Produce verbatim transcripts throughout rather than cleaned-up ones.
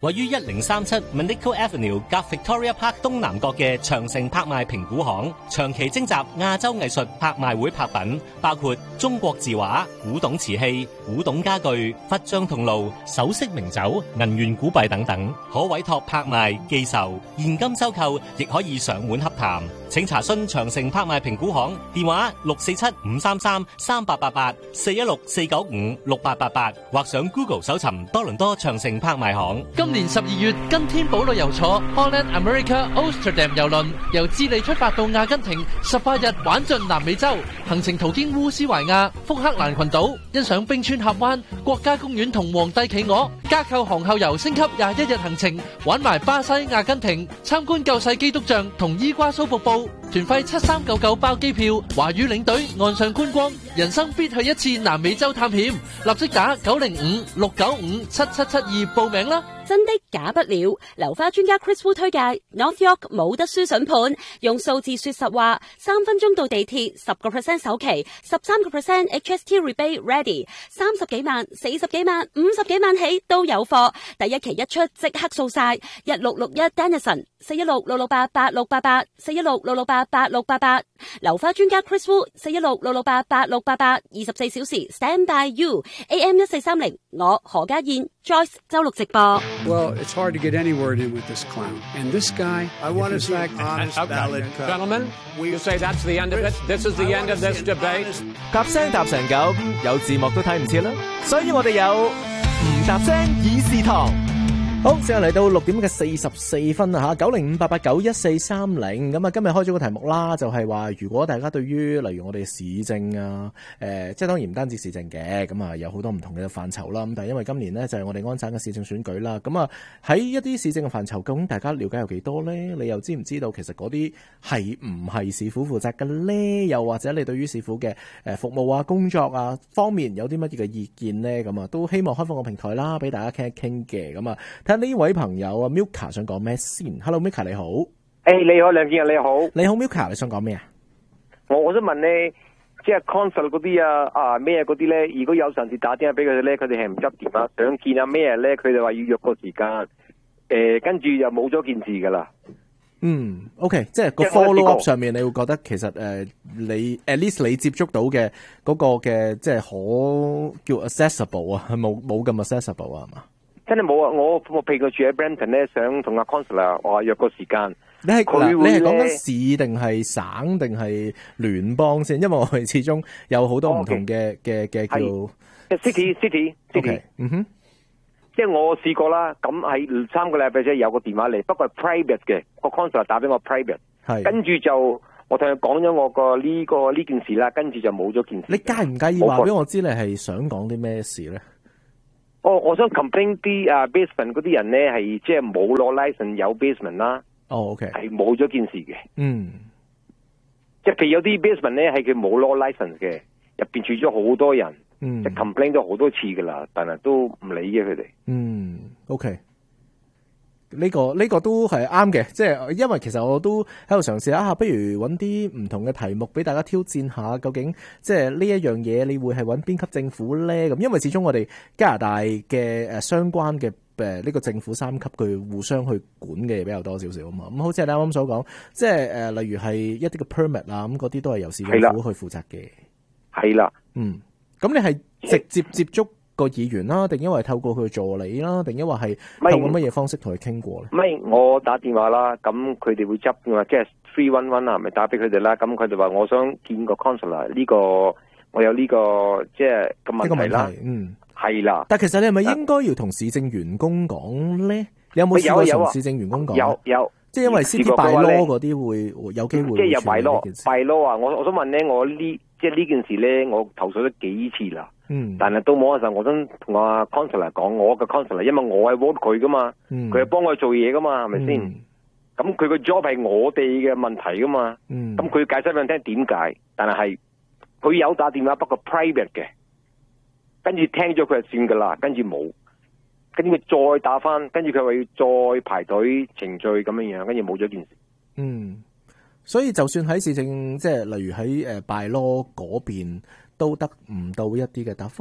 位於一零三七 Manico Avenue 隔 Victoria Park 東南角嘅長城拍賣評估行，長期徵集亞洲藝術拍賣會拍品，包括中國字畫、古董瓷器、古董家具、佛像銅爐、首飾名酒、銀元古幣等等，可委託拍賣、寄售、現金收購，亦可以上門洽談。請查詢長城拍賣評估行電話六四七五三三三八八八四一六四九五六八八八，或上 Google 搜尋多倫多長城拍賣行。 今年十二月，跟天寶旅遊坐 Holland America Amsterdam 郵輪，由智利出發到阿根廷，十八日玩盡南美洲，行程途經烏斯懷亞、福克蘭群島，欣賞冰川峽灣、國家公園同皇帝企鵝，加購航後遊升級廿一日行程，玩埋巴西、阿根廷，參觀救世基督像同伊瓜蘇瀑布。團費七三九九包機票，華語領隊岸上觀光，人生必去一次南美洲探險，立即打九零五六九五七七七二報名啦！ 真的假不了，流花專家 Chris Wu 推介 North York 冇得輸筍盤，用數字說實話，三分鐘到地鐵，十個 percent 首期，十三個 percent H S T rebate ready，三十幾萬、四十幾萬、五十幾萬起都有貨，第一期一出即刻掃晒，一六六一 Dennison 四一六六六八八六八八四一六六六八八六八八，流花專家 Chris Wu 四一六六六八八六八八，二十四小時 stand by you A M 一四三零，我何家燕 Joyce 周六直播。 Well, it's hard to get any word in with this clown. And this guy, I want to see an honest ballot cut. Gentlemen, you say that's the end of it? This is the end of this debate? 夾聲搭成咁，有字幕都睇唔切啦，所以我哋有唔搭聲議事堂。好，時間嚟到六點嘅四十四分啦吓，九零五八八九一四三零。咁啊，今日開咗個題目啦，就係話如果大家對於例如我哋市政啊，誒、呃，即係當然唔單止市政嘅，咁啊有好多唔同嘅範疇啦。咁但係因為今年呢，就係我哋安省嘅市政選舉啦，咁啊喺一啲市政嘅範疇，究竟大家了解有幾多呢？你又知唔知道其實嗰啲係唔係市府負責嘅呢？又或者你對於市府嘅誒服務啊、工作啊方面有啲乜嘢嘅意見呢？咁啊都希望開放個平台啦，俾大家傾一傾嘅。咁啊。呢位朋友啊 Milka 想講咩先 ？Hello Milka 你好， 誒、hey, 你好梁健你好， 你好 Milka 你想講咩啊？ 我我想問咧，即係 consul 嗰啲啊啊咩嗰啲咧，如果有上次打電話俾佢哋咧，佢哋係唔執掂啊，想見啊咩咧，佢哋話要約個時間，誒、呃、跟住就冇咗件事噶啦。 嗯 ，OK， 即係個 follow up 上面，你會覺得其實誒、呃、你 at least 你接觸到嘅嗰個嘅即係可叫 accessible 啊，係冇冇咁 accessible 啊，係嘛？ 真係冇啊！我我譬如住喺 Brampton 咧，想同阿 Consular 我話約個時間。 你係嗱，你係講緊市定係省定係聯邦先？因為我哋始終有好多唔同嘅嘅嘅叫 city city city。 嗯哼， 即係我試過啦，咁喺三個禮拜啫有個電話嚟，不過係 private 嘅，個 Consular 打俾我 private。係。跟住就我同佢講咗我個呢個呢件事啦，跟住就冇咗件事。 你介唔介意話俾我知你係想講啲咩事咧？ 哦，我想 complain 啲啊 basement 嗰啲人咧係即係冇攞 license 有 basement 啦。 哦 ，OK， 係冇咗件事嘅。 嗯， 即係譬如有啲 basement 咧係佢冇攞 license 嘅，入邊住咗好多人。嗯，即係 complain 咗好多次噶啦，但係都唔理嘅佢哋。 嗯 ，OK。呢、這個呢、這個都係啱嘅，即係因為其實我都喺度嘗試一下，不如揾啲唔同嘅題目俾大家挑戰下，究竟即係呢一樣嘢，你會係揾邊級政府咧？咁因為始終我哋加拿大嘅誒相關嘅誒呢個政府三級，佢互相去管嘅嘢比較多少少啊嘛。咁好似你啱啱所講，即係誒、呃、例如係一啲嘅 permit 啊，咁嗰啲都係由市政府去負責嘅。 係啦， 嗯，咁你係直接接觸個議員啦，定因為透過佢助理啦，定因為係透過乜嘢方式同佢傾過咧？ 唔係我打電話啦，咁佢哋會執嘅嘛，即係 three one one 啊，咪打俾佢哋啦。咁佢哋話我想見個 consular 呢個，我有呢、這個即係個問題啦。 嗯， 係啦。 但其實你係咪應該要同市政員工講咧？你有冇試過同市政員工講？ 有有， 即係因為 City by law 嗰啲會有機會。 即係有 by law by law 啊！我我想問咧，我呢即係呢件事咧，我投訴咗幾次啦。嗯，但係到某嗰陣，我想同阿 consular 講，我嘅 consular，因為我係 vote 佢噶嘛，佢係幫我做嘢噶嘛，係咪先？咁佢個 job 係我哋嘅問題噶嘛，咁佢解釋俾我聽點解，但係係佢有打電話，不過 private 嘅，跟住聽咗佢就算噶啦，跟住冇，跟住佢再打翻，跟住佢話要再排隊程序咁樣樣，跟住冇咗件事。 嗯，所以就算喺市政，即係例如喺誒 by law 嗰邊。都得唔到一啲嘅答覆，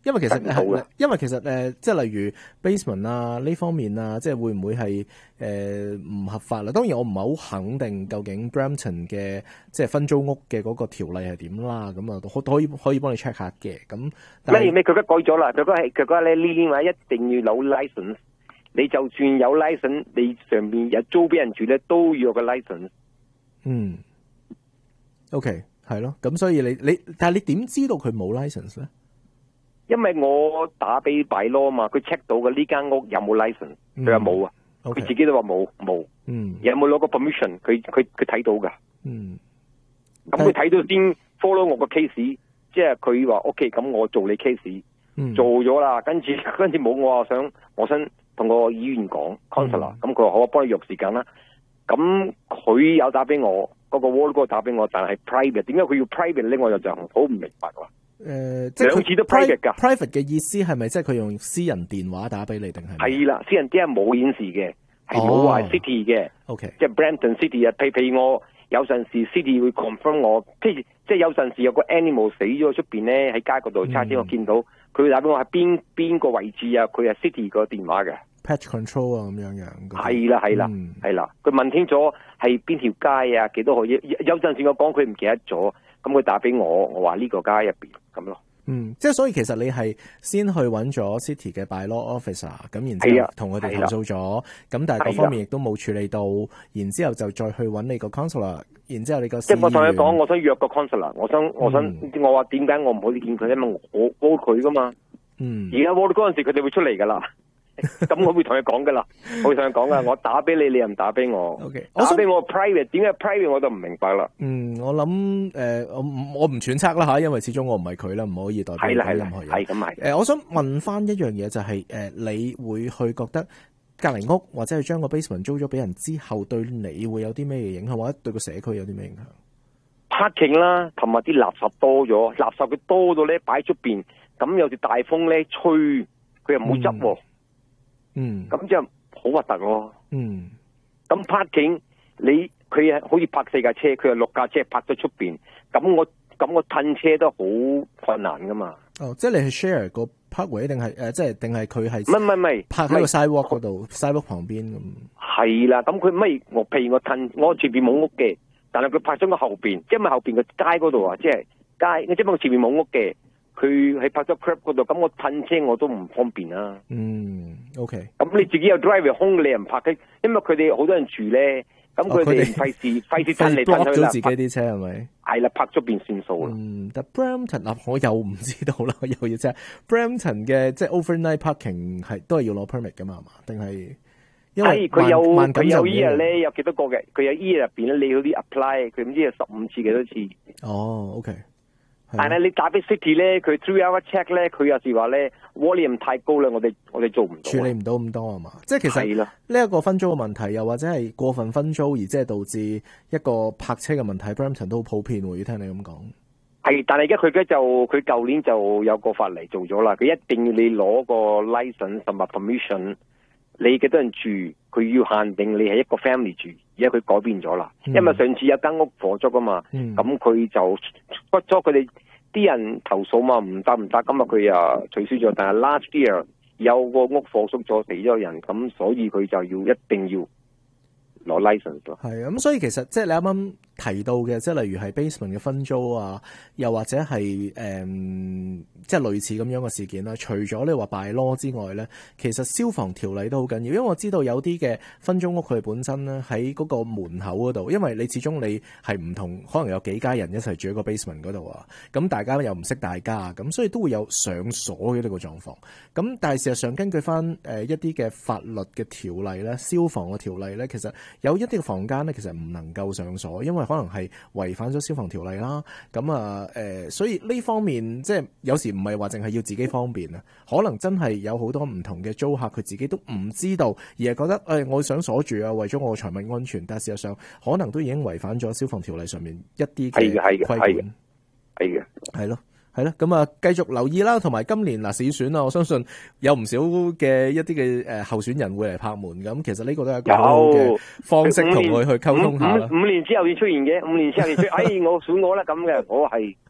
因為其實係，因為其實誒、呃，即係例如 basement 啊呢方面啊，即係會唔會係誒唔合法啦？當然我唔係好肯定究竟 Brampton 嘅即係分租屋嘅嗰個條例係點啦。咁啊，可可以可以幫你 check 下嘅。咁咩咩佢而家改咗啦？佢嗰係佢嗰咧呢啲話一定要有 license。你就算有 license，你上邊有租俾人住咧，都要有個 license。 嗯。OK， 係咯。咁所以你你，但係你點知道佢冇 license 咧？ 因為我打俾擺咯嘛，佢 check 到嘅呢間屋有冇 license，佢話冇啊，佢、okay. 自己都話冇冇。嗯。有冇攞個 permission？佢佢佢睇到噶。嗯。咁佢睇到先 follow 我個 case， 即係佢話 OK， 咁我做你 case，、嗯、做咗啦，跟住跟住冇我話想我想。同個醫院講 counselor， 咁佢話好，我幫你約時間啦。咁佢有打俾我，嗰、那個 ward 嗰個打俾我，但係 private， 點解佢要 private 咧？我就就好唔明白喎。誒、呃，即係兩次都 private 噶。private 嘅意思係咪即係佢用私人電話打俾你定係？ 係啦，私人電話冇顯示嘅，係冇話 city 嘅。OK，即係 Brampton City 啊，譬譬如我有陣時 city 會 confirm 我，即係即係有陣時有個 animal 死咗出邊咧，喺街嗰度，差啲我見到。佢打俾我係邊邊個位置啊？佢係 City 個電話嘅 patch control 啊，咁樣樣。 係啦係啦係啦，佢、嗯、問清楚係邊條街啊？幾多號？有有陣時我講佢唔記得咗，咁佢打俾我，我話呢個街入邊咁咯。 嗯，即係所以其實你係先去揾咗 City 嘅 bylaw officer， 咁然之後同佢哋投訴咗，咁但係各方面亦都冇處理到，然之後就再去揾你個 counselor， 然之後你個即係我同佢講，我想約個 counselor， 我想我想、嗯、我話點解我唔可以見佢，因為我我佢噶嘛。嗯，而家我嗰陣時佢哋會出嚟噶啦。咁我會同佢講噶啦，我會同佢講噶，我打俾你，你又唔打俾我。OK， 打俾我 private， 點解 private 我就唔明白啦。 嗯，我諗誒、呃，我我唔揣測啦吓，因為始終我唔係佢啦，唔可以代表任何人。係咁係。誒、呃，我想問翻一樣嘢就係、是、誒、呃，你會去覺得隔籬屋或者係將個 basement 租咗俾人之後，對你會有啲咩影響，或者對個社區有啲咩影響 ？parking 啦，同埋啲垃圾多咗，垃圾佢多到咧擺出邊，咁有條大風咧吹，佢又冇執喎。嗯，咁就好核突咯。嗯，咁 parking 你佢係好似泊四架車，佢係六架車泊咗出邊，咁我咁我褪車都好困難噶嘛。 哦，即係你係 share 個 parkway 定係誒，即係定係佢係？ 唔係唔係唔係， 泊喺個 sidewalk 嗰度 sidewalk 旁邊咁。 係啦，咁佢咪我譬如我褪我前邊冇屋嘅，但係佢泊咗個後邊，即係咪後邊個街嗰度啊？即係街，我即係我前面冇屋嘅。佢喺拍咗 crap 嗰度，咁我褪車我都唔方便啦。嗯 ，OK。咁你自己有 drive 空，你又唔拍嘅，因為佢哋好多人住咧，咁佢哋費事費事褪嚟褪去啦。 自己啲車係咪？ 係啦，拍咗邊算數啦。 嗯，但 Brampton 啊，我又唔知道啦，我又要 check Brampton 嘅即係 overnight parking 係都係要攞 permit 噶嘛？係嘛？定係？因為佢有佢有 year 咧，有幾多個嘅？佢有 year 入邊咧，你嗰啲 apply， 佢唔知有十五次幾多次。 哦 ，OK。 但係你打俾 City 咧，佢 three hour check 咧，佢有時話咧 volume 太高啦，我哋我哋做唔到， 處理唔到咁多啊嘛。即係其實呢一個分租嘅問題，又或者係過分分租，而即係導致一個泊車嘅問題 Brampton 都好普遍喎。要聽你咁講， 係，但係而家佢嘅就佢舊年就有個法例做咗啦，佢一定要你攞個 license 同埋 permission， 你幾多人住，佢要限定你係一個 family 住。而家佢改變咗啦，因為上次有間屋火燭啊嘛，咁、嗯、佢就屈咗佢哋啲人投訴嘛，唔得唔得，咁啊佢又取消咗。但係 last year 有個屋火燭咗死咗人，咁所以佢就要一定要攞 license 咯。 係啊，咁所以其實即係你啱啱提到嘅，即係例如係 basement 嘅分租啊，又或者係誒、嗯，即係類似咁樣嘅事件啦。除咗你話bylaw law 之外咧，其實消防條例都好緊要，因為我知道有啲嘅分租屋佢本身咧喺嗰個門口嗰度，因為你始終你係唔同，可能有幾家人一齊住喺個 basement 嗰度啊，咁大家又唔識大家，咁所以都會有上鎖嘅呢個狀況。咁但係事實上根據翻誒一啲嘅法律嘅條例咧，消防嘅條例咧，其實有一啲嘅房間咧，其實唔能夠上鎖，因為可能係違反咗消防條例啦。咁啊誒，所以呢方面即係有時唔係話淨係要自己方便啊，可能真係有好多唔同嘅租客佢自己都唔知道，而係覺得誒、哎、我想鎖住啊，為咗我財物安全，但係事實上可能都已經違反咗消防條例上面一啲嘅規管。係嘅，係嘅，係咯。係啦，咁啊，繼續留意啦，同埋今年嗱市選啊，我相信有唔少嘅一啲嘅誒候選人會嚟拍門，咁其實呢個都係一個好嘅方式同佢去溝通下啦。 五年之後要出現嘅，五年之後要出現，哎，我選我啦咁嘅，我係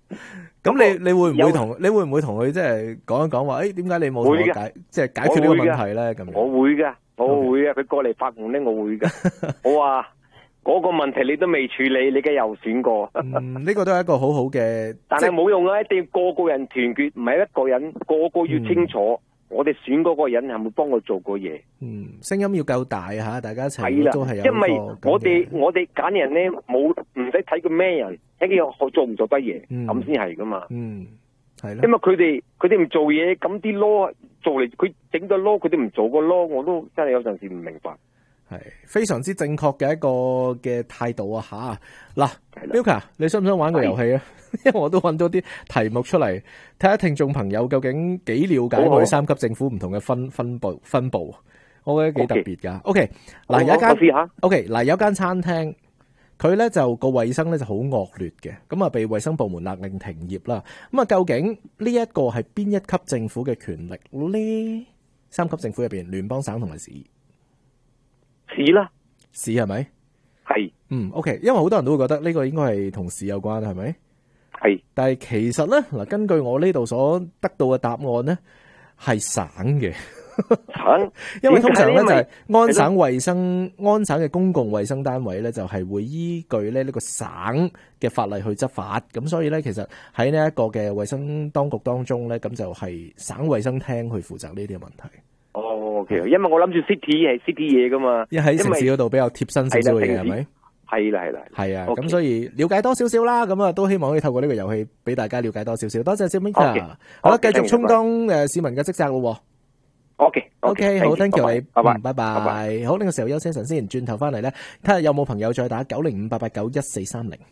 咁你你會唔會同你會唔會同佢即係講一講話？誒，點解你冇同我解即係解決呢個問題咧？咁我會噶，我會噶。佢過嚟發夢咧，我會噶。我話嗰個問題你都未處理，你梗係又選過。 嗯，呢個都係一個好好嘅， 但係冇用啊！一定要個個人團結，唔係一個人，個個要清楚。我哋選嗰個人係咪幫我做過嘢？ 嗯，聲音要夠大吓，大家一齊都係有。 因為我哋我哋揀人咧，冇唔使睇佢咩人，睇佢做唔做得嘢，咁先係噶嘛。 嗯，係咯。 因為佢哋佢哋唔做嘢，咁啲 law 做嚟，佢整個 law，佢哋唔做個 law，我都真係有陣時唔明白。 係非常之正確嘅一個嘅態度啊！吓嗱 Milka 你想唔想玩個遊戲啊？因為我都揾到啲題目出嚟，睇下聽眾朋友究竟幾了解我哋三級政府唔同嘅分分布分布，我覺得幾特別噶。OK， 嗱有一間 OK 嗱有間餐廳，佢咧就個衛生咧就好惡劣嘅，咁啊被衛生部門勒令停業啦。咁啊，究竟呢一個係邊一級政府嘅權力咧？三級政府入邊，聯邦、省同埋市。 市啦， 市係咪？ 係， 嗯 ，OK， 因為好多人都會覺得呢個應該係同市有關，係咪？ 係， 但係其實咧，嗱，根據我呢度所得到嘅答案咧，係省嘅， 省， 因為通常咧就係安省衛生、安省嘅公共衛生單位咧就係會依據咧呢個省嘅法例去執法，咁所以咧其實喺呢一個嘅衛生當局當中咧，咁就係省衛生廳去負責呢啲嘅問題。 哦，OK，因為我諗住 city 係 city 嘢噶嘛， 因為喺城市嗰度比較貼身少少嘅嘢，係咪？ 係啦係啦， 係啊，咁所以了解多少少啦，咁啊都希望可以透過呢個遊戲俾大家了解多少少。多謝小 Milka，好啦，繼續充當誒市民嘅職責咯。OK，OK， 好 ，thank you 你，拜拜，拜拜。好，呢個時候休息陣先，轉頭翻嚟咧，睇下有冇朋友再打九零五八八九一四三零。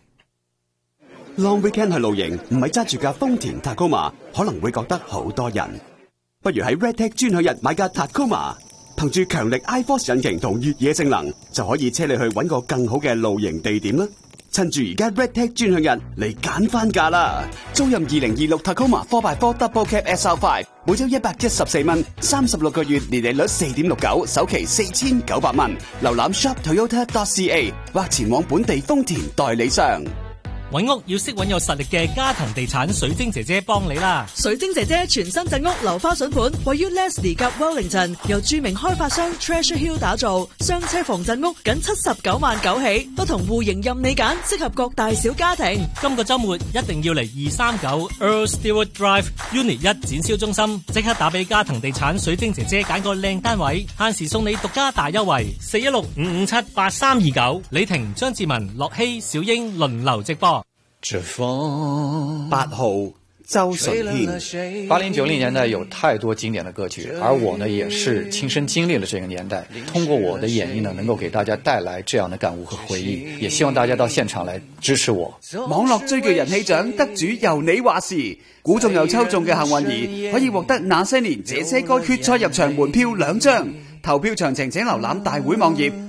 Long weekend 去露營，唔係揸住架豐田 Tacoma， 可能會覺得好多人。不如喺 Red Tech 專享日買架 Tacoma， 憑住強力 iForce 引擎同越野性能，就可以車你去搵個更好嘅露營地點啦。趁住而家 Red Tech 專享日嚟揀翻價啦！租任二零二六 Tacoma 四 by 四 Double Cab S R 五， 每周一百一十四蚊，三十六個月年利率四點六九，首期四千九百蚊。瀏覽 shop toyota dot c a 或前往本地豐田代理商。 揾屋要識揾有實力嘅嘉騰地產水晶姐姐幫你啦！ 水晶姐姐全新鎮屋樓花筍盤，位於 Leslie 及 Wellington， 由著名開發商 Treasure Hill 打造，雙車房鎮屋僅七十九萬九起，不同戶型任你揀，適合各大小家庭。 今個週末一定要嚟二三九 Earl Stewart Drive Unit 一展銷中心，即刻打俾嘉騰地產水晶姐姐揀個靚單位，限時送你獨家大優惠，四一六五五七八三二九。李婷、張志文、樂希、小英輪流直播。 八號周順天。 八零九零年代有太多經典的歌曲，而我呢也是親身經歷了這個年代，通過我的演繹呢，能夠給大家帶來這樣的感悟和回憶，也希望大家到現場來支持我。 網絡最具人氣獎得主由你話事，估中又抽中嘅幸運兒可以獲得那些年這些歌決賽入場門票兩張，投票詳情請瀏覽大會網頁。